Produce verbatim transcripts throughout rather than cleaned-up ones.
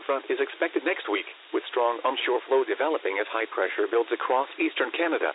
front is expected next week, with strong onshore flow developing as high pressure builds across eastern Canada.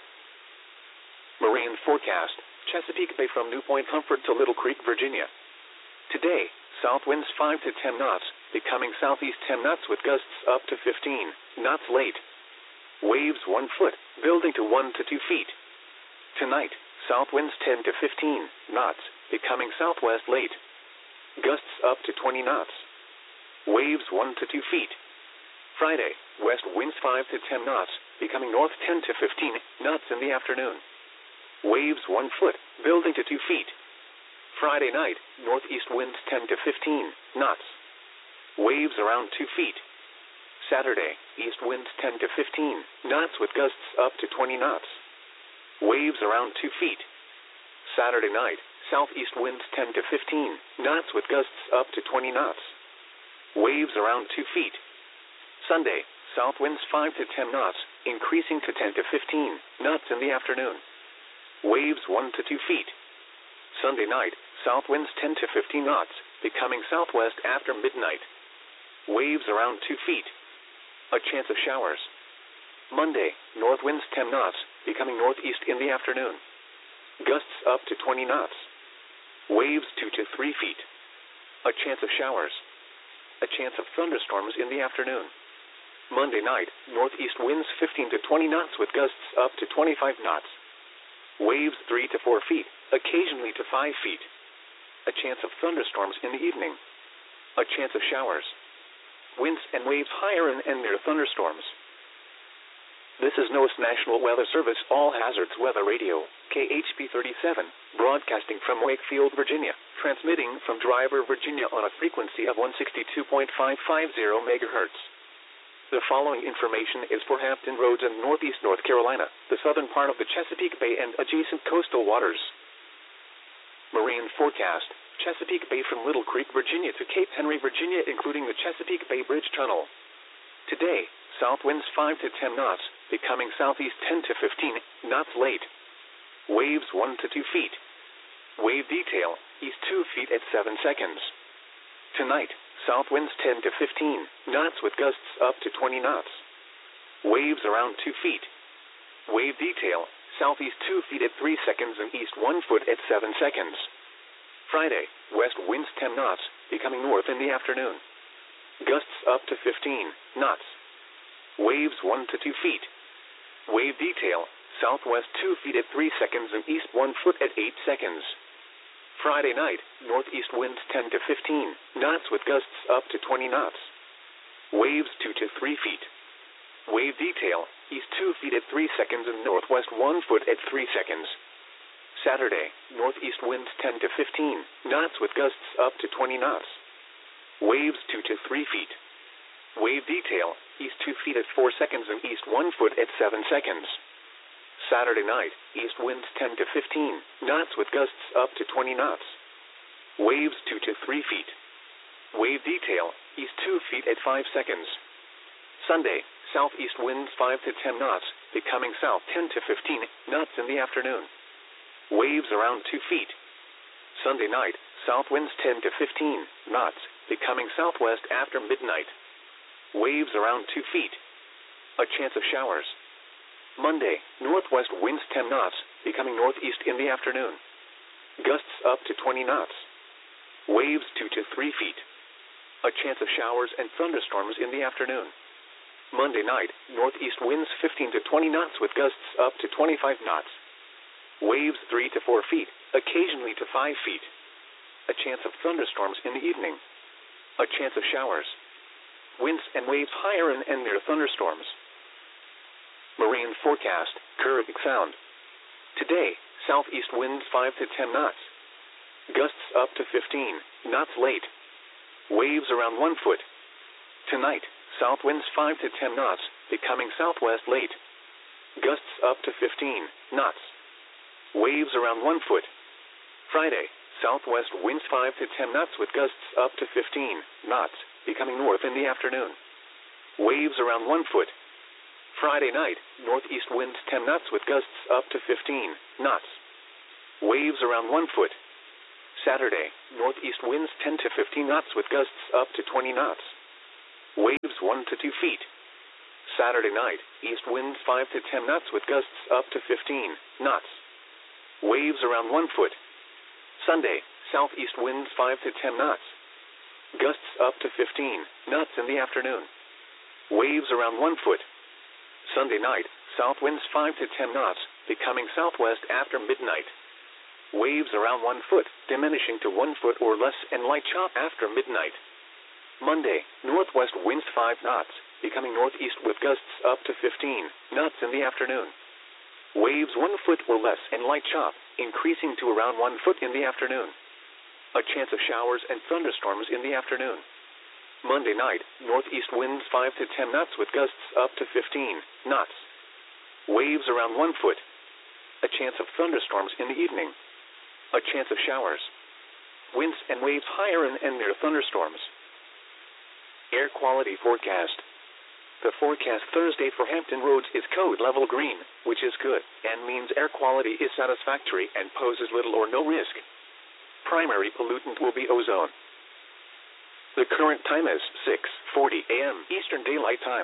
Marine forecast: Chesapeake Bay from New Point Comfort to Little Creek, Virginia. Today, south winds five to ten knots, becoming southeast ten knots with gusts up to fifteen knots late. Waves one foot, building to one to two feet. Tonight, south winds ten to fifteen knots, becoming southwest late. Gusts up to twenty knots. Waves one to two feet. Friday, west winds five to ten knots, becoming north ten to fifteen knots in the afternoon. Waves one foot, building to two feet. Friday night, northeast winds ten to fifteen knots. Waves around two feet. Saturday, east winds ten to fifteen knots with gusts up to twenty knots. Waves around two feet. Saturday night, southeast winds ten to fifteen knots with gusts up to twenty knots. Waves around two feet. Sunday, south winds five to ten knots, increasing to ten to fifteen knots in the afternoon. Waves one to two feet. Sunday night, south winds ten to fifteen knots, becoming southwest after midnight. Waves around two feet. A chance of showers. Monday, north winds ten knots, becoming northeast in the afternoon. Gusts up to twenty knots. Waves two to three feet. A chance of showers. A chance of thunderstorms in the afternoon. Monday night, northeast winds fifteen to twenty knots with gusts up to twenty-five knots. Waves three to four feet, occasionally to five feet. A chance of thunderstorms in the evening. A chance of showers. Winds and waves higher and, and near thunderstorms. This is NOAA's National Weather Service All Hazards Weather Radio, K H P thirty-seven, broadcasting from Wakefield, Virginia, transmitting from Driver, Virginia on a frequency of one sixty-two point five five zero megahertz. The following information is for Hampton Roads and northeast North Carolina, the southern part of the Chesapeake Bay and adjacent coastal waters. Marine forecast: Chesapeake Bay from Little Creek, Virginia to Cape Henry, Virginia, including the Chesapeake Bay Bridge Tunnel. Today, south winds five to ten knots, becoming southeast ten to fifteen knots late. Waves one to two feet. Wave detail: east two feet at seven seconds. Tonight, south winds ten to fifteen knots with gusts up to twenty knots. Waves around two feet. Wave detail: southeast two feet at three seconds and east one foot at seven seconds. Friday, west winds ten knots, becoming north in the afternoon. Gusts up to fifteen knots. Waves one to two feet. Wave detail: southwest two feet at three seconds and east one foot at eight seconds. Friday night, northeast winds ten to fifteen knots with gusts up to twenty knots. Waves two to three feet. Wave detail: east two feet at three seconds and northwest one foot at three seconds. Saturday, northeast winds ten to fifteen knots with gusts up to twenty knots. Waves two to three feet. Wave detail: east two feet at four seconds and east one foot at seven seconds. Saturday night, east winds ten to fifteen knots with gusts up to twenty knots. Waves two to three feet. Wave detail: east two feet at five seconds. Sunday, southeast winds five to ten knots, becoming south ten to fifteen knots in the afternoon. Waves around two feet. Sunday night, south winds ten to fifteen knots, becoming southwest after midnight. Waves around two feet. A chance of showers. Monday, northwest winds ten knots, becoming northeast in the afternoon. Gusts up to twenty knots. Waves two to three feet. A chance of showers and thunderstorms in the afternoon. Monday night, northeast winds fifteen to twenty knots with gusts up to twenty-five knots. Waves three to four feet, occasionally to five feet. A chance of thunderstorms in the evening. A chance of showers. Winds and waves higher and, and near thunderstorms. Marine forecast: Kearney Sound. Today, southeast winds five to ten knots. Gusts up to fifteen knots late. Waves around one foot. Tonight, south winds five to ten knots, becoming southwest late. Gusts up to fifteen knots. Waves around one foot. Friday, southwest winds five to ten knots with gusts up to fifteen knots, becoming north in the afternoon. Waves around one foot. Friday night, northeast winds ten knots with gusts up to fifteen knots. Waves around one foot. Saturday, northeast winds ten to fifteen knots with gusts up to twenty knots. Waves one to two feet. Saturday night, east winds five to ten knots with gusts up to fifteen knots. Waves around one foot. Sunday, southeast winds five to ten knots. Gusts up to fifteen knots in the afternoon. Waves around one foot. Sunday night, south winds five to ten knots, becoming southwest after midnight. Waves around one foot, diminishing to one foot or less and light chop after midnight. Monday, northwest winds five knots, becoming northeast with gusts up to fifteen knots in the afternoon. Waves one foot or less and light chop, increasing to around one foot in the afternoon. A chance of showers and thunderstorms in the afternoon. Monday night, northeast winds five to ten knots with gusts up to fifteen knots. Waves around one foot. A chance of thunderstorms in the evening. A chance of showers. Winds and waves higher and, and near thunderstorms. Air quality forecast. The forecast Thursday for Hampton Roads is code level green, which is good, and means air quality is satisfactory and poses little or no risk. Primary pollutant will be ozone. The current time is six forty a m Eastern Daylight Time.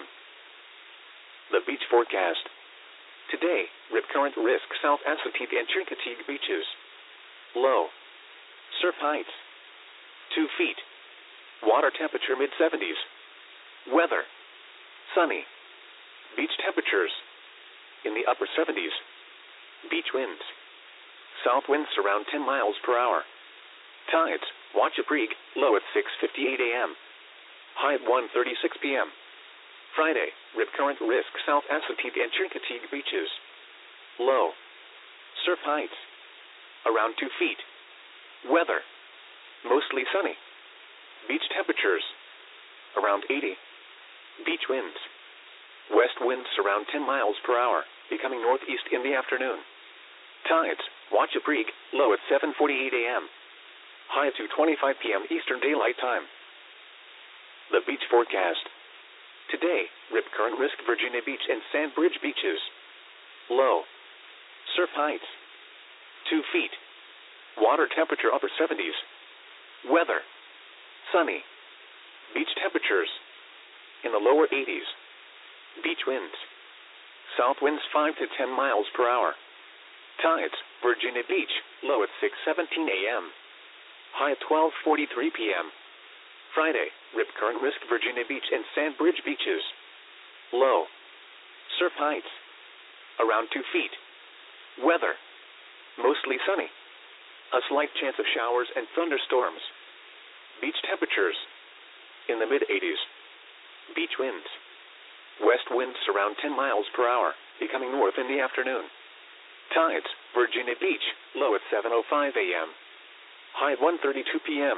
The beach forecast. Today, rip current risk South Assateague and Chincoteague beaches. Low. Surf heights. two feet. Water temperature mid seventies. Weather. Sunny. Beach temperatures in the upper seventies. Beach winds. South winds around ten miles per hour. Tides, Wachapreague, low at six fifty-eight a m High at one thirty-six p m Friday, rip current risk South Assateague and Chincoteague beaches. Low. Surf heights around two feet. Weather. Mostly sunny. Beach temperatures around eighty. Beach winds. West winds around ten miles per hour, becoming northeast in the afternoon. Tides, Wachapreague, low at seven forty-eight a m High at two twenty-five p m Eastern Daylight Time. The beach forecast. Today, rip current risk Virginia Beach and Sandbridge beaches. Low. Surf heights two feet. Water temperature upper seventies. Weather. Sunny. Beach temperatures in the lower eighties. Beach winds. South winds five to ten miles per hour. Tides, Virginia Beach, low at six seventeen a m High at twelve forty-three p m Friday, rip current risk Virginia Beach and Sandbridge beaches. Low. Surf heights around two feet. Weather. Mostly sunny. A slight chance of showers and thunderstorms. Beach temperatures in the mid eighties. Beach winds. West winds around ten miles per hour, becoming north in the afternoon. Tides, Virginia Beach, low at seven oh five a m High at one thirty-two p m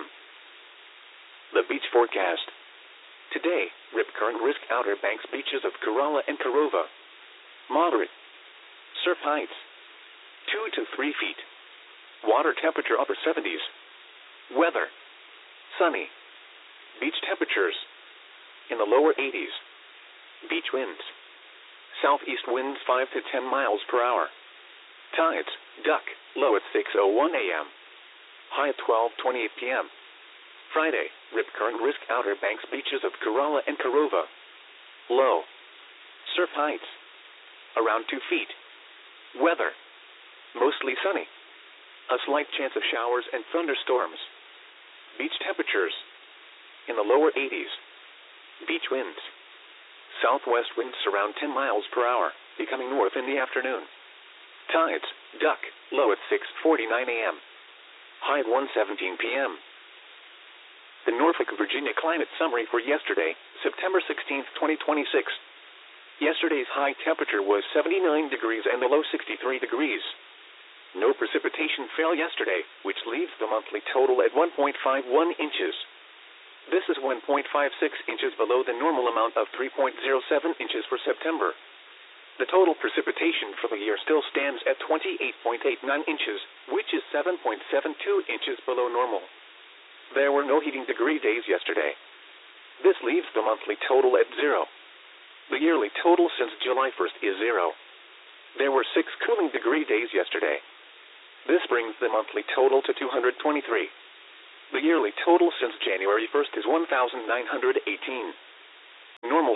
The beach forecast. Today, rip current risk Outer Banks beaches of Corolla and Carova. Moderate. Surf heights two to three feet. Water temperature upper seventies. Weather. Sunny. Beach temperatures in the lower eighties. Beach winds. Southeast winds five to ten miles per hour. Tides, duck, low at six oh one a m High at twelve twenty-eight p m Friday, rip current risk Outer Banks beaches of Corolla and Carova. Low. Surf heights around two feet. Weather. Mostly sunny. A slight chance of showers and thunderstorms. Beach temperatures in the lower eighties. Beach winds. Southwest winds around ten miles per hour, becoming north in the afternoon. Tides, duck, low at six forty-nine a m High at one seventeen p m The Norfolk, Virginia climate summary for yesterday, September sixteenth, twenty twenty-six. Yesterday's high temperature was seventy-nine degrees and the low sixty-three degrees. No precipitation fell yesterday, which leaves the monthly total at one point five one inches. This is one point five six inches below the normal amount of three point zero seven inches for September. The total precipitation for the year still stands at twenty-eight point eight nine inches, which is seven point seven two inches below normal. There were no heating degree days yesterday. This leaves the monthly total at zero. The yearly total since July first is zero. There were six cooling degree days yesterday. This brings the monthly total to two hundred twenty-three. The yearly total since January first is one thousand nine hundred eighteen.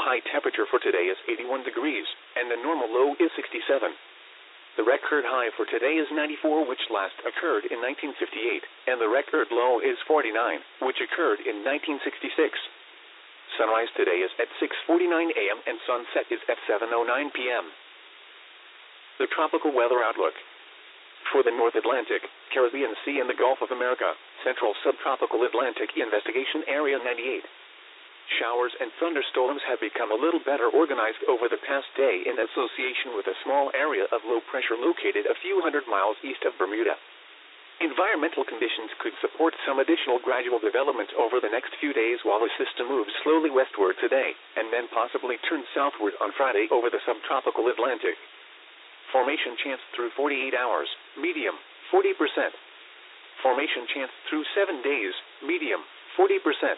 high temperature for today is eighty-one degrees, and the normal low is sixty-seven. The record high for today is ninety-four, which last occurred in nineteen fifty-eight, and the record low is forty-nine, which occurred in nineteen sixty-six. Sunrise today is at six forty-nine a m and sunset is at seven oh nine p m The tropical weather outlook. For the North Atlantic, Caribbean Sea and the Gulf of America, Central Subtropical Atlantic Investigation Area ninety-eight. Showers and thunderstorms have become a little better organized over the past day in association with a small area of low pressure located a few hundred miles east of Bermuda. Environmental conditions could support some additional gradual development over the next few days while the system moves slowly westward today, and then possibly turns southward on Friday over the subtropical Atlantic. Formation chance through forty-eight hours, medium, forty percent. Formation chance through seven days, medium, forty percent.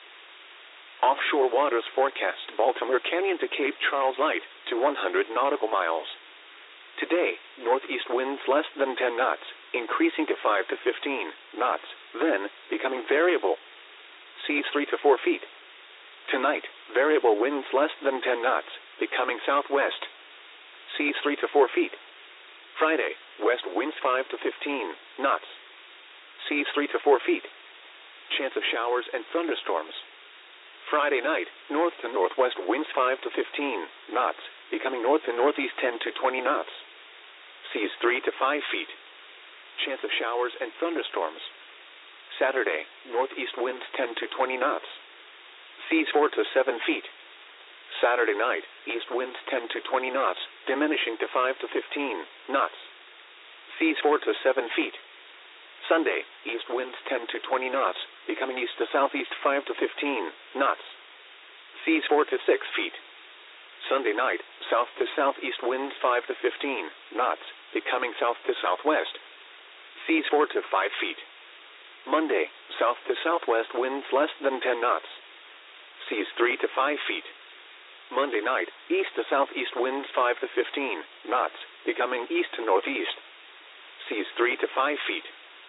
Offshore waters forecast Baltimore Canyon to Cape Charles light to one hundred nautical miles. Today, northeast winds less than ten knots, increasing to five to fifteen knots, then becoming variable. Seas three to four feet. Tonight, variable winds less than ten knots, becoming southwest. Seas three to four feet. Friday, west winds five to fifteen knots. Seas three to four feet. Chance of showers and thunderstorms. Friday night, north to northwest winds five to fifteen knots, becoming north to northeast ten to twenty knots. Seas three to five feet. Chance of showers and thunderstorms. Saturday, northeast winds ten to twenty knots. Seas four to seven feet. Saturday night, east winds ten to twenty knots, diminishing to five to fifteen knots. Seas four to seven feet. Sunday, east winds ten to twenty knots, becoming east to southeast five to fifteen knots. Seas four to six feet. Sunday night, south to southeast winds five to fifteen knots, becoming south to southwest. Seas four to five feet. Monday, south to southwest winds less than ten knots. Seas three to five feet. Monday night, east to southeast winds five to fifteen knots, becoming east to northeast. Seas three to five feet.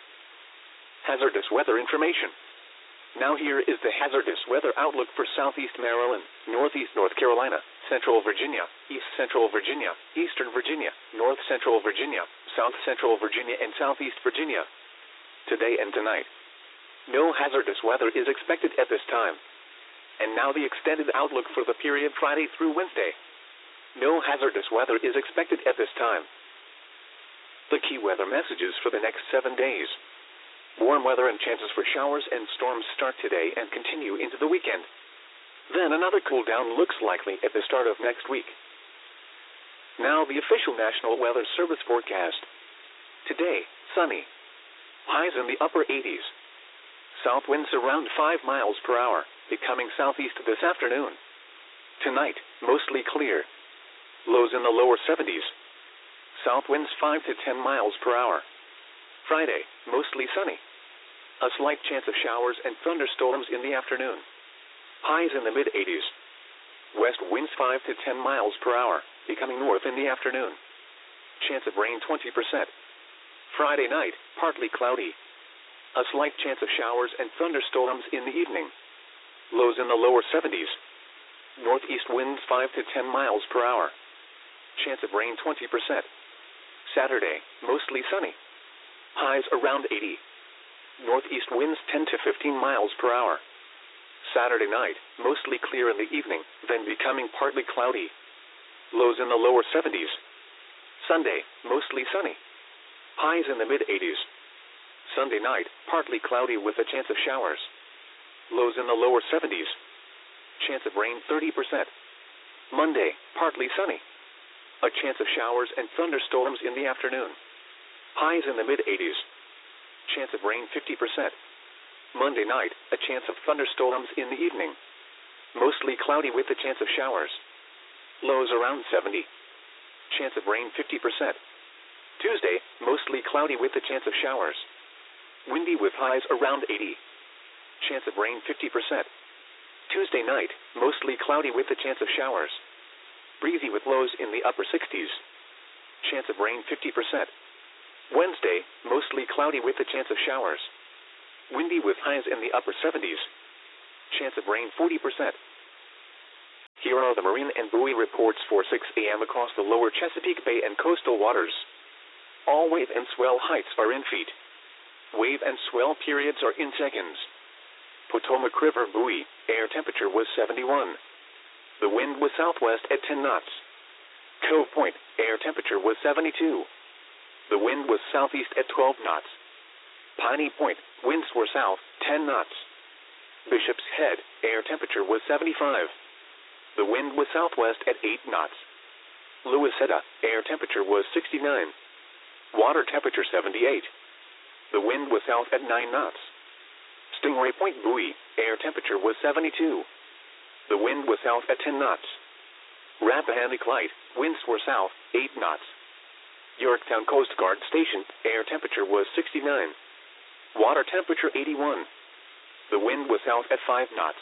Hazardous weather information. Now here is the hazardous weather outlook for southeast Maryland, northeast North Carolina, central Virginia, east central Virginia, eastern Virginia, north central Virginia, south central Virginia, and southeast Virginia. Today and tonight. No hazardous weather is expected at this time. And now the extended outlook for the period Friday through Wednesday. No hazardous weather is expected at this time. The key weather messages for the next seven days. Warm weather and chances for showers and storms start today and continue into the weekend. Then another cool down looks likely at the start of next week. Now the official National Weather Service forecast. Today, sunny. Highs in the upper eighties. South winds around five miles per hour, becoming southeast this afternoon. Tonight, mostly clear. Lows in the lower seventies. South winds five to ten miles per hour. Friday, mostly sunny. A slight chance of showers and thunderstorms in the afternoon. Highs in the mid eighties. West winds five to ten miles per hour, becoming north in the afternoon. Chance of rain twenty percent. Friday night, partly cloudy. A slight chance of showers and thunderstorms in the evening. Lows in the lower seventies. Northeast winds five to ten miles per hour. Chance of rain twenty percent. Saturday, mostly sunny. Highs around eighty. Northeast winds ten to fifteen miles per hour. Saturday night, mostly clear in the evening, then becoming partly cloudy. Lows in the lower seventies. Sunday, mostly sunny. Highs in the mid eighties. Sunday night, partly cloudy with a chance of showers. Lows in the lower seventies. Chance of rain thirty percent. Monday, partly sunny. A chance of showers and thunderstorms in the afternoon. Highs in the mid eighties. Chance of rain fifty percent. Monday night, a chance of thunderstorms in the evening. Mostly cloudy with a chance of showers. Lows around seventy. Chance of rain fifty percent. Tuesday, mostly cloudy with a chance of showers. Windy with highs around eighty. Chance of rain fifty percent. Tuesday night, mostly cloudy with a chance of showers. Breezy with lows in the upper sixties. Chance of rain fifty percent. Wednesday, mostly cloudy with a chance of showers. Windy with highs in the upper seventies. Chance of rain forty percent. Here are the marine and buoy reports for six a m across the lower Chesapeake Bay and coastal waters. All wave and swell heights are in feet. Wave and swell periods are in seconds. Potomac River buoy, air temperature was seventy-one. The wind was southwest at ten knots. Cove Point, air temperature was seventy-two. The wind was southeast at twelve knots. Piney Point, winds were south, ten knots. Bishop's Head, air temperature was seventy-five. The wind was southwest at eight knots. Louisetta, air temperature was sixty-nine. Water temperature seventy-eight. The wind was south at nine knots. Stingray Point buoy, air temperature was seventy-two. The wind was south at ten knots. Rappahannock Light, winds were south, eight knots. Yorktown Coast Guard Station, air temperature was sixty-nine. Water temperature eighty-one. The wind was south at five knots.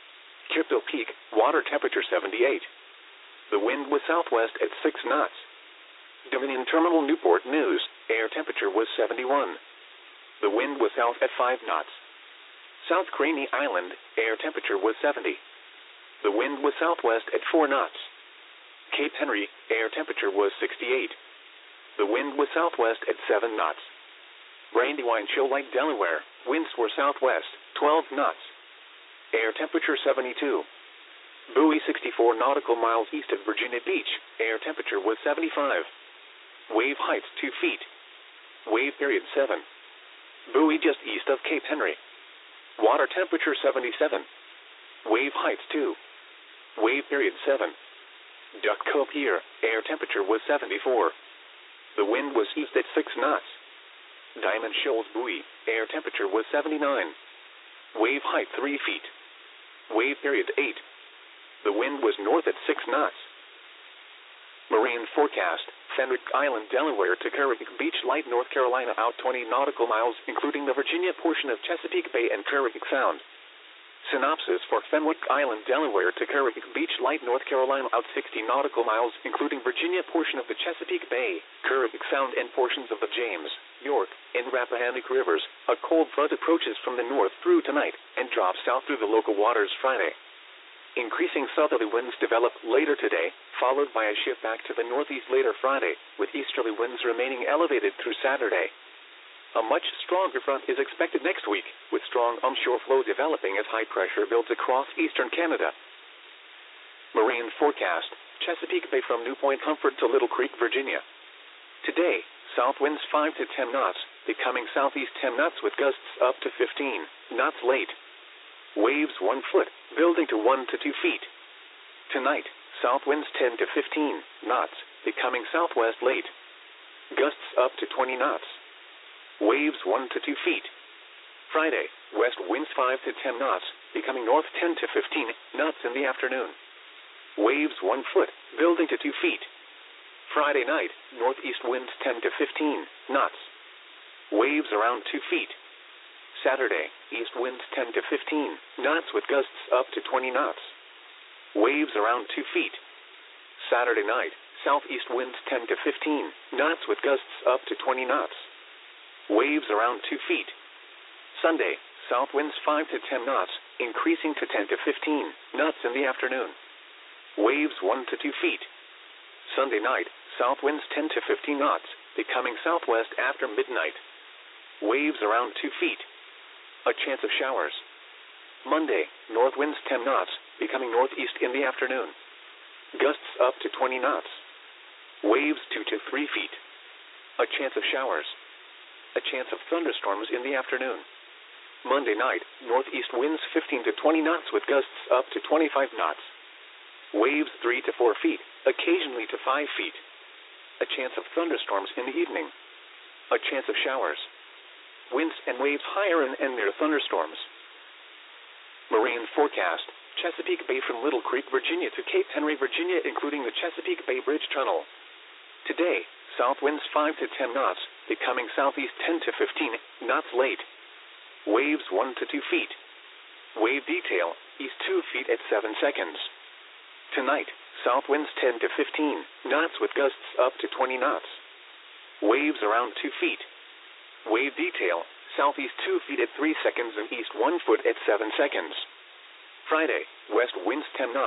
Kipto Peak, water temperature seventy-eight. The wind was southwest at six knots. Dominion Terminal Newport News, air temperature was seventy-one. The wind was south at five knots. South Craney Island, air temperature was seventy. The wind was southwest at four knots. Cape Henry, air temperature was sixty-eight. The wind was southwest at seven knots. Brandywine Shoal Lake, Delaware, winds were southwest, twelve knots. Air temperature seventy-two. Buoy sixty-four nautical miles east of Virginia Beach, air temperature was seventy-five. Wave height two feet. Wave period seven. Buoy just east of Cape Henry. Water temperature seventy-seven. Wave height two. Wave period seven. Duck Cove Pier, air temperature was seventy-four. The wind was east at six knots. Diamond Shoals buoy, air temperature was seventy-nine. Wave height three feet. Wave period eight. The wind was north at six knots. Marine forecast, Fenwick Island, Delaware to Kerrigan Beach, Light, North Carolina, out twenty nautical miles, including the Virginia portion of Chesapeake Bay and Kerrigan Sound. Synopsis for Fenwick Island, Delaware to Kerrigan Beach, Light, North Carolina, out sixty nautical miles, including Virginia portion of the Chesapeake Bay, Kerrigan Sound, and portions of the James, York, and Rappahannock rivers. A cold front approaches from the north through tonight and drops south through the local waters Friday. Increasing southerly winds develop later today, followed by a shift back to the northeast later Friday, with easterly winds remaining elevated through Saturday. A much stronger front is expected next week, with strong onshore flow developing as high pressure builds across eastern Canada. Marine forecast, Chesapeake Bay from New Point Comfort to Little Creek, Virginia. Today, south winds five to ten knots, becoming southeast ten knots with gusts up to fifteen knots late. Waves one foot, building to one to two feet. Tonight, south winds ten to fifteen knots, becoming southwest late. Gusts up to twenty knots. Waves one to two feet. Friday, west winds five to ten knots, becoming north ten to fifteen knots in the afternoon. Waves one foot, building to two feet. Friday night, northeast winds ten to fifteen knots. Waves around two feet. Saturday, east winds ten to fifteen knots with gusts up to twenty knots. Waves around two feet. Saturday night, southeast winds ten to fifteen knots with gusts up to twenty knots. Waves around two feet. Sunday, south winds five to ten knots, increasing to ten to fifteen knots in the afternoon. Waves one to two feet. Sunday night, south winds ten to fifteen knots, becoming southwest after midnight. Waves around two feet. A chance of showers. Monday, north winds ten knots, becoming northeast in the afternoon. Gusts up to twenty knots. Waves two to three feet. A chance of showers. A chance of thunderstorms in the afternoon. Monday night, northeast winds fifteen to twenty knots with gusts up to twenty-five knots. Waves three to four feet, occasionally to five feet. A chance of thunderstorms in the evening. A chance of showers. Winds and waves higher and, and near thunderstorms. Marine forecast, Chesapeake Bay from Little Creek, Virginia to Cape Henry, Virginia, including the Chesapeake Bay Bridge Tunnel. Today, south winds five to ten knots, becoming southeast ten to fifteen knots late. Waves one to two feet. Wave detail, east two feet at seven seconds. Tonight, south winds ten to fifteen knots with gusts up to twenty knots. Waves around two feet. Wave detail, southeast two feet at three seconds and east one foot at seven seconds. Friday, west winds ten knots,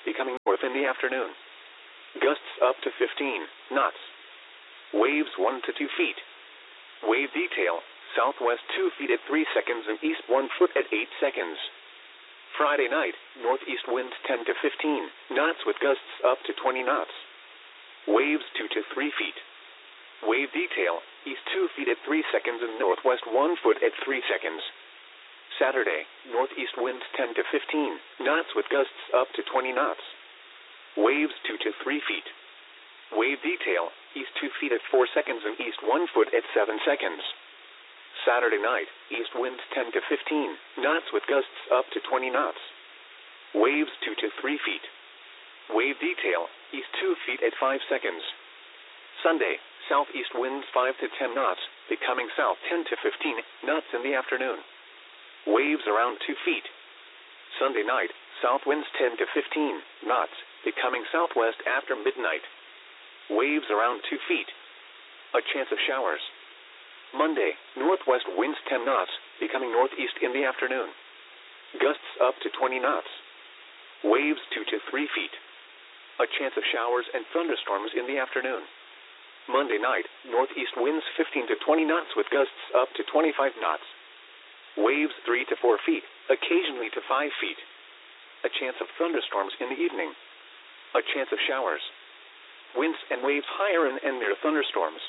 becoming north in the afternoon. Gusts up to fifteen knots. Waves one to two feet. Wave detail, southwest two feet at three seconds and east one foot at eight seconds. Friday night, northeast winds ten to fifteen knots with gusts up to twenty knots. Waves two to three feet. Wave detail, east two feet at three seconds and northwest one foot at three seconds. Saturday, northeast winds ten to fifteen knots with gusts up to twenty knots. Waves two to three feet. Wave detail, east two feet at four seconds and east one foot at seven seconds. Saturday night, east winds ten to fifteen knots with gusts up to twenty knots. Waves two to three feet. Wave detail, east two feet at five seconds. Sunday, southeast winds five to ten knots, becoming south ten to fifteen knots in the afternoon. Waves around two feet. Sunday night, south winds ten to fifteen knots, becoming southwest after midnight. Waves around two feet. A chance of showers. Monday, northwest winds ten knots, becoming northeast in the afternoon. Gusts up to twenty knots. Waves two to three feet. A chance of showers and thunderstorms in the afternoon. Monday night, northeast winds fifteen to twenty knots with gusts up to twenty-five knots. Waves three to four feet, occasionally to five feet. A chance of thunderstorms in the evening. A chance of showers. Winds and waves higher and, and near thunderstorms.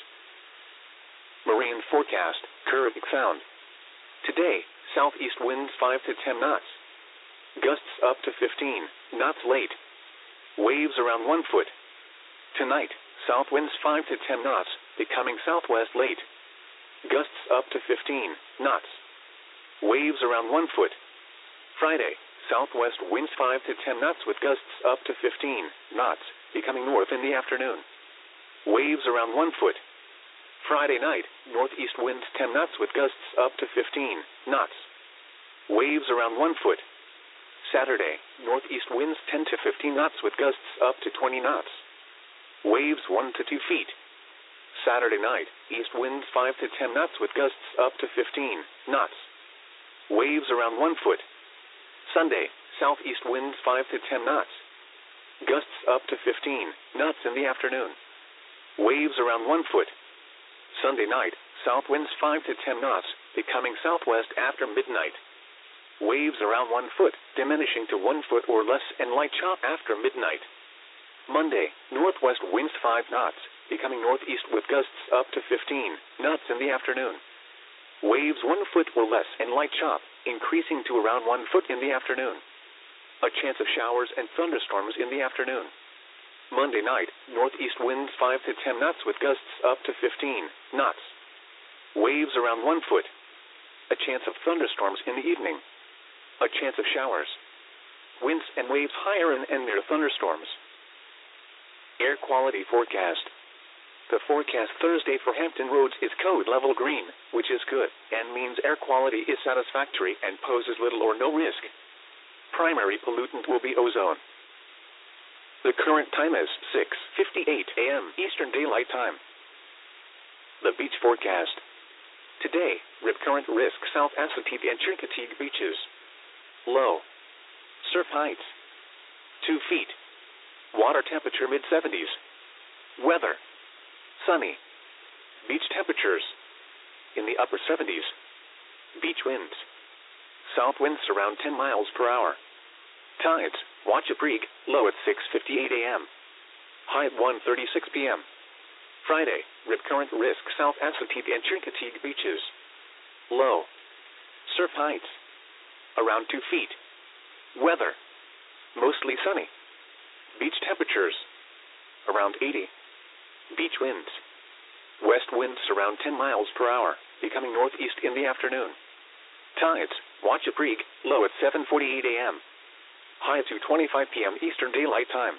Marine forecast, Caribbean Sound. Today, southeast winds five to ten knots. Gusts up to fifteen knots late. Waves around one foot. Tonight, south winds five to ten knots, becoming southwest late. Gusts up to fifteen knots. Waves around one foot. Friday, southwest winds five to ten knots with gusts up to fifteen knots, becoming north in the afternoon. Waves around one foot. Friday night, northeast winds ten knots with gusts up to fifteen knots. Waves around one foot. Saturday, northeast winds ten to fifteen knots with gusts up to twenty knots. Waves one to two feet. Saturday night, east winds five to ten knots with gusts up to fifteen knots. Waves around one foot. Sunday, southeast winds five to ten knots. Gusts up to fifteen knots in the afternoon. Waves around one foot. Sunday night, south winds five to ten knots, becoming southwest after midnight. Waves around one foot, diminishing to one foot or less and light chop after midnight. Monday, northwest winds five knots, becoming northeast with gusts up to fifteen knots in the afternoon. Waves one foot or less and light chop, increasing to around one foot in the afternoon. A chance of showers and thunderstorms in the afternoon. Monday night, northeast winds five to ten knots with gusts up to fifteen knots. Waves around one foot. A chance of thunderstorms in the evening. A chance of showers. Winds and waves higher and, and near thunderstorms. Air quality forecast. The forecast Thursday for Hampton Roads is code level green, which is good, and means air quality is satisfactory and poses little or no risk. Primary pollutant will be ozone. The current time is six fifty-eight a m Eastern Daylight Time. The beach forecast. Today, rip current risk South Assateague and Chincoteague beaches. Low. Surf heights. two feet. Water temperature mid seventies. Weather. Sunny. Beach temperatures. In the upper seventies. Beach winds. South winds around ten miles per hour. Tides. Wachapreague, low at six fifty-eight a m High at one thirty-six p m Friday, rip current risk South Assateague and Chincoteague beaches. Low. Surf heights. Around two feet. Weather. Mostly sunny. Beach temperatures. Around eighty. Beach winds. West winds around ten miles per hour, becoming northeast in the afternoon. Tides. Wachapreague, low at seven forty-eight a m High at two twenty-five p m Eastern Daylight Time.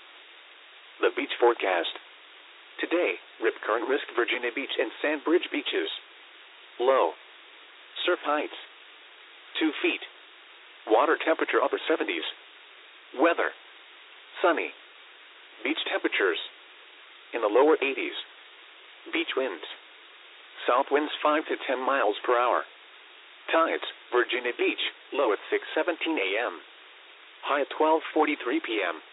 The beach forecast. Today, rip current risk Virginia Beach and Sandbridge beaches. Low. Surf heights. two feet. Water temperature upper seventies. Weather. Sunny. Beach temperatures. In the lower eighties. Beach winds. South winds five to ten miles per hour. Tides. Virginia Beach, low at six seventeen a m High at twelve forty-three p m